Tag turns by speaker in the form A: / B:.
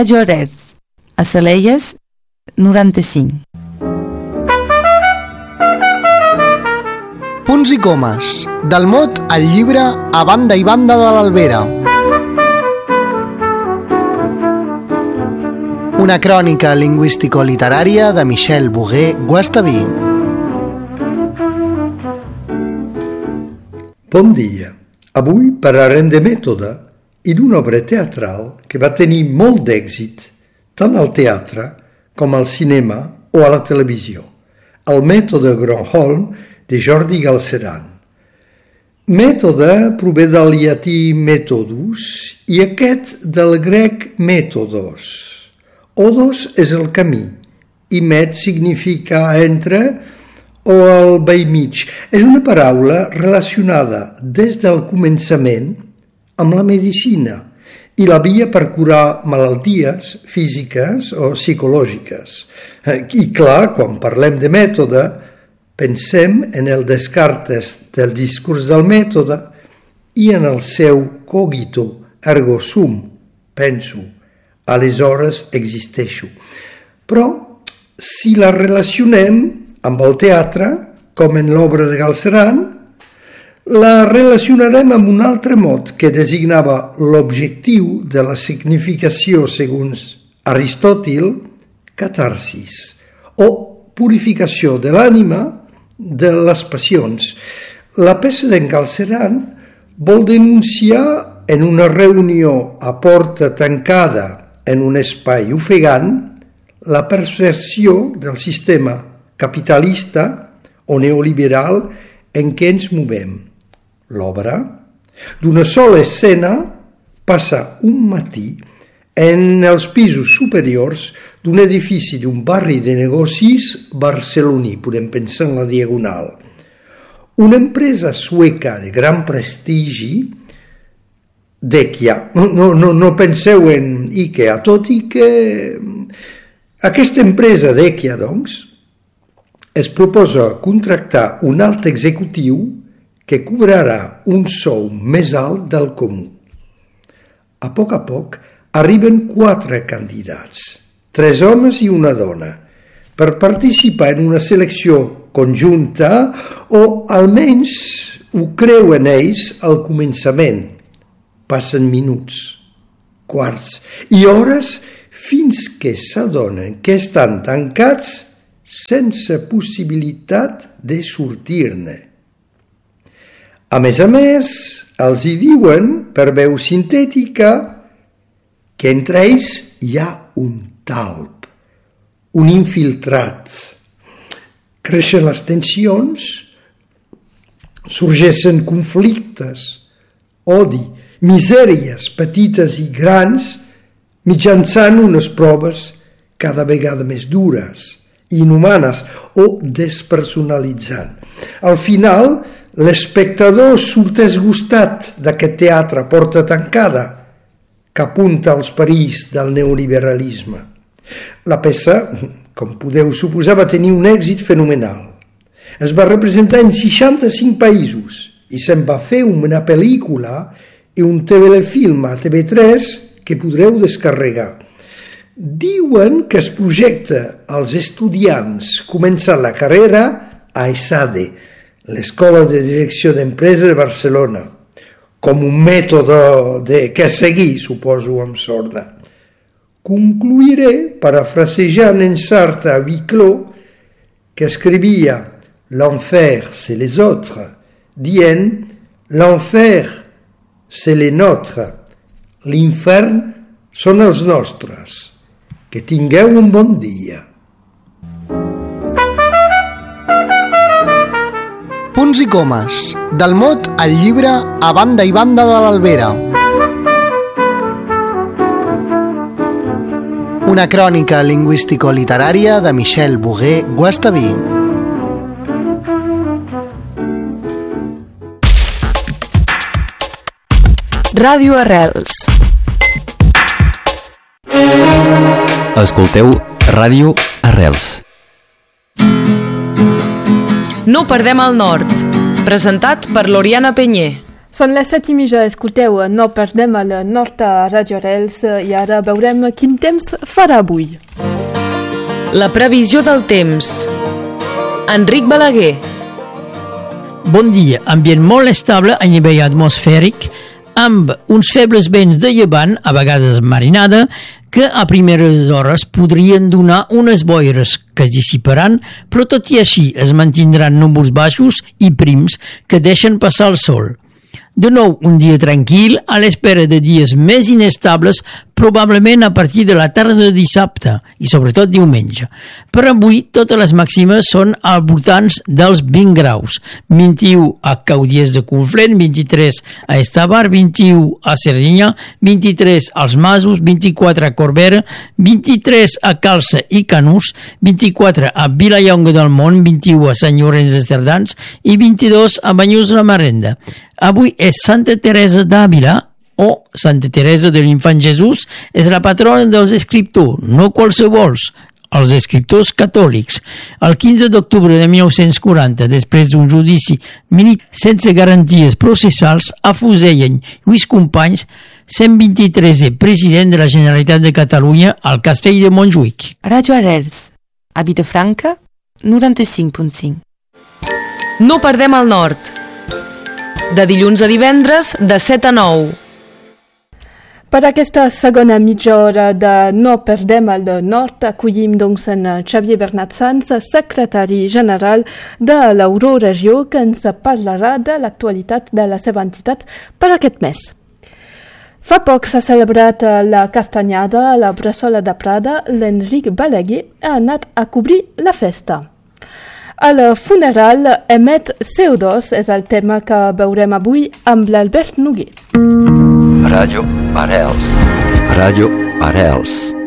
A: Ràdio Arrels, a Salelles 95.
B: Punts i comes, del mot al llibre A banda i banda de l'Albera. Una crònica lingüístico-literària de Michel Bogué-Guastaví.
C: Bon dia. Avui parlarem de mètode i d'una obra teatral que va tenir molt d'èxit tant al teatre com al cinema o a la televisió. El mètode Gronholm de Jordi Galceran. Mètode prové del llatí methodus i aquest del grec métodos. Odos és el camí i met significa entre o al vell mig. És una paraula relacionada des del començament amb la medicina i la via per curar malalties físiques o psicològiques. I clar, quan parlem de mètode, pensem en el Descartes del discurs del mètode i en el seu cogito ergo sum, penso, aleshores existeixo. Però si la relacionem amb el teatre, com en l'obra de Galceran, la relacionarem amb un altre mot que designava l'objectiu de la significació, segons Aristòtil, catarsis, o purificació de l'ànima de les passions. La peça d'en Galceran vol denunciar en una reunió a porta tancada en un espai ofegant la perversió del sistema capitalista o neoliberal en què ens movem. L'obra, d'una sola escena, passa un matí en els pisos superiors d'un edifici d'un barri de negocis barceloní, podem pensar en la Diagonal. Una empresa sueca de gran prestigi, Dekia, no penseu en Ikea, tot i que aquesta empresa Dekia, doncs, es proposa contractar un alt executiu que cobrarà un sou més alt del comú. A poc arriben 4 candidats, 3 homes i una dona, per participar en una selecció conjunta o almenys ho creuen ells al començament. Passen minuts, quarts i hores fins que s'adonen que estan tancats sense possibilitat de sortir-ne. A més, els hi diuen, per veu sintètica, que entre ells hi ha un talp, un infiltrat. Creixen les tensions, sorgeixen conflictes, odi, misèries petites i grans, mitjançant unes proves cada vegada més dures, inhumanes o despersonalitzant. Al final, l'espectador surt esgustat d'aquest teatre porta tancada que apunta als perills del neoliberalisme. La peça, com podeu suposar, va tenir un èxit fenomenal. Es va representar en 65 països i se'n va fer una pel·lícula i un telefilm a TV3 que podreu descarregar. Diuen que es projecta als estudiants començant la carrera a ESADE, l'Escola de Direcció d'Empresa de Barcelona, com un mètode que seguir, suposo, amb sorda. Concluiré parafrasejant en Sartre a Viclot, que escrivia «L'enfer, c'est les autres», dient «L'enfer, c'est les nôtres», l'infern són els nostres. Que tingueu un bon dia.
B: Punts i comes, del mot al llibre A banda i banda de l'Albera. Una crònica lingüístico-literària de Michel Bogué-Guastaví.
D: Ràdio Arrels.
E: Escolteu Ràdio Arrels.
D: No perdem el nord. Presentat per l'Oriana Penyer.
F: Són les 7:30, escolteu, no perdem el nord a Radio Arrels i ara veurem quin temps farà avui.
D: La previsió del temps. Enric Balaguer.
G: Bon dia, ambient molt estable a nivell atmosfèric, amb uns febles vents de llevant, a vegades marinada, que a primeres hores podrien donar unes boires que es dissiparan, però tot i així es mantindran núvols baixos i prims que deixen passar el sol. De nou, un dia tranquil, a l'espera de dies més inestables, probablement a partir de la tarda de dissabte i sobretot diumenge. Per avui, totes les màximes són al voltant dels 20 graus. 21 a Caudiès de Conflent, 23 a Estavar, 21 a Cerdinyà, 23 als Masos, 24 a Corbera, 23 a Calça i Canús, 24 a Vilallonga del Mont, 21 a Sant Llorenç de Cerdans i 22 a Banyuls la Marenda. Avui és Santa Teresa d'Àvila, o Santa Teresa de l'Infant Jesús, és la patrona dels escriptors, no qualsevols, els escriptors catòlics. El 15 d'octubre de 1940, després d'un judici sense garanties processals, afusellen Lluís Companys, 123è president de la Generalitat de Catalunya al Castell de Montjuïc.
A: Radio Arrels, a Vilafranca, 95.5.
D: No perdem el nord. De dilluns a divendres, de 7 a 9.
F: Per aquesta segona mitja hora de No perdem el nord, acollim doncs en Xavier Bernat Sans, secretari general de l'Euroregió, que ens parlarà de l'actualitat de la seva entitat per aquest mes. Fa poc s'ha celebrat la castanyada a la Bressola de Prada. L'Enric Balaguer ha anat a cobrir la festa. El funeral emet CO2 és el tema que veurem avui amb l'Albert Noguer.
E: Radio Arrels. Radio Arrels.